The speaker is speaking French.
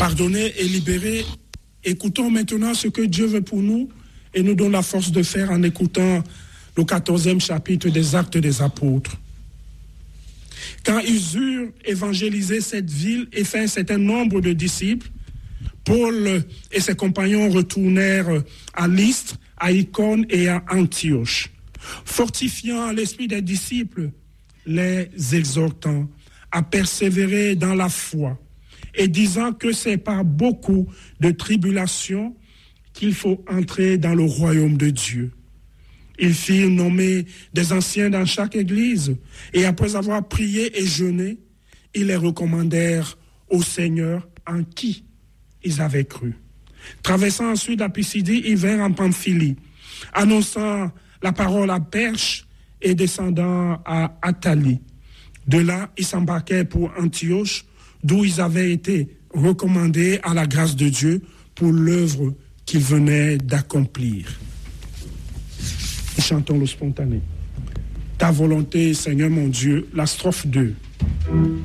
pardonnés et libérés. Écoutons maintenant ce que Dieu veut pour nous et nous donne la force de faire en écoutant le 14e chapitre des Actes des Apôtres. Quand ils eurent évangélisé cette ville et fait un certain nombre de disciples, Paul et ses compagnons retournèrent à Lystre, à Icône et à Antioche, fortifiant l'esprit des disciples, les exhortant à persévérer dans la foi et disant que c'est par beaucoup de tribulations qu'il faut entrer dans le royaume de Dieu. Ils firent nommer des anciens dans chaque église et après avoir prié et jeûné, ils les recommandèrent au Seigneur en qui ils avaient cru. Traversant ensuite la Pisidie, ils vinrent en Pamphylie, annonçant la parole à Perche et descendant à Attalie. De là, ils s'embarquèrent pour Antioche, d'où ils avaient été recommandés à la grâce de Dieu pour l'œuvre qu'ils venaient d'accomplir. Chantons le spontané. Ta volonté, Seigneur mon Dieu, la strophe 2.